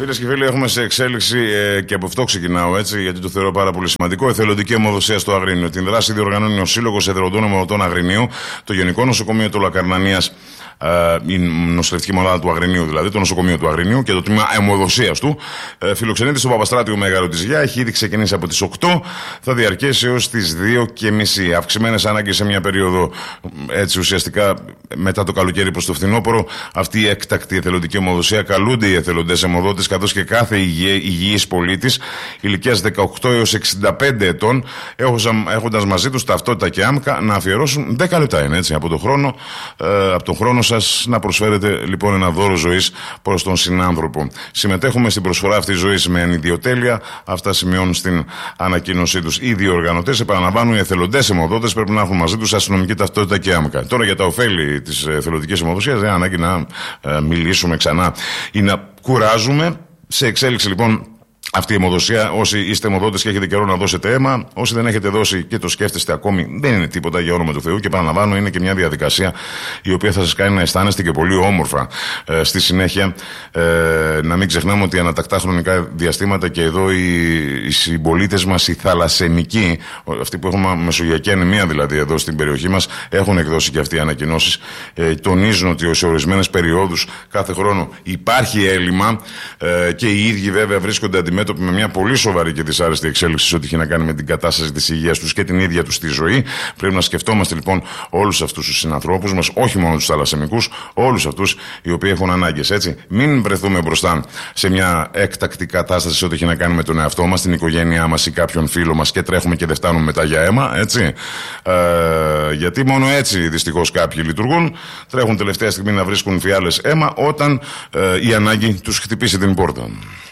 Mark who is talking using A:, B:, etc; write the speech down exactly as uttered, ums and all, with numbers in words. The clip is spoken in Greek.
A: Φίλες και φίλοι, έχουμε σε εξέλιξη ε, και από αυτό ξεκινάω έτσι, γιατί το θεωρώ πάρα πολύ σημαντικό. Εθελοντική αιμοδοσία στο Αγρίνιο. Την δράση διοργανώνει ο Σύλλογος Εθελοντών Αιμοδοτών Αγρινίου, το Γενικό Νοσοκομείο του Λακαρνανίας, ε, η νοσηλευτική μονάδα του Αγρινίου, δηλαδή το νοσοκομείο του Αγρινίου και το τμήμα αιμοδοσίας του. Ε, φιλοξενείται στο Παπαστράτιο Μέγαρο της Γιά. Έχει ήδη ξεκινήσει από τις οκτώ. Θα διαρκέσει έως τις δύο και μισή. Αυξημένες ανάγκες σε μια περίοδο έτσι ουσιαστικά μετά το καλοκαίρι προς το φθινόπωρο. Αυτή η έκτακτη εθελοντική αιμοδοσία καλούνται οι εθελοντές αιμοδότες, καθώς και κάθε υγιής πολίτης ηλικίας δεκαοκτώ έως εξήντα πέντε ετών, έχοντας μαζί τους ταυτότητα και άμκα, να αφιερώσουν δέκα λεπτά είναι έτσι από τον χρόνο, ε, από τον χρόνο σας, να προσφέρετε λοιπόν ένα δώρο ζωής προς τον συνάνθρωπο. Συμμετέχουμε στην προσφορά αυτή ζωής με ανιδιοτέλεια. Αυτά σημειώνουν στην ανακοίνωσή τους οι διοργανωτές. Επαναλαμβάνω, οι εθελοντές αιμοδότες πρέπει να έχουν μαζί τους αστυνομική ταυτότητα και άμκα. Τώρα για τα ωφέλη της εθελοντικής αιμοδοσίας δεν ανάγκη να ε, μιλήσουμε ξανά ή να κουράζουμε. Σε εξέλιξη λοιπόν αυτή η αιμοδοσία. Όσοι είστε αιμοδότες και έχετε καιρό να δώσετε αίμα, όσοι δεν έχετε δώσει και το σκέφτεστε ακόμη, δεν είναι τίποτα, για όνομα του Θεού. Και επαναλαμβάνω, είναι και μια διαδικασία η οποία θα σας κάνει να αισθάνεστε και πολύ όμορφα ε, στη συνέχεια. Ε, να μην ξεχνάμε ότι ανατακτά χρονικά διαστήματα και εδώ οι, οι συμπολίτες μας, οι θαλασσεμικοί, αυτοί που έχουμε μεσογειακή ανεμία δηλαδή εδώ στην περιοχή μας, έχουν εκδώσει και αυτοί οι ανακοινώσεις. Ε, τονίζουν ότι σε ορισμένες περιόδους κάθε χρόνο υπάρχει έλλειμμα ε, και οι ίδιοι βέβαια βρίσκονται αντιμέτωποι με μια πολύ σοβαρή και δυσάρεστη εξέλιξη σε ό,τι έχει να κάνει με την κατάσταση της υγείας τους και την ίδια τους τη ζωή. Πρέπει να σκεφτόμαστε λοιπόν όλους αυτούς τους συνανθρώπους μας, όχι μόνο τους θαλασσεμικούς, όλους αυτούς οι οποίοι έχουν ανάγκες. Έτσι. Μην βρεθούμε μπροστά σε μια έκτακτη κατάσταση σε ό,τι έχει να κάνει με τον εαυτό μας, την οικογένειά μας ή κάποιον φίλο μας και τρέχουμε και δεν φτάνουμε μετά για αίμα. Έτσι. Ε, γιατί μόνο έτσι δυστυχώς κάποιοι λειτουργούν. Τρέχουν τελευταία στιγμή να βρίσκουν φιάλες αίμα όταν ε, η ανάγκη τους χτυπήσει την πόρτα.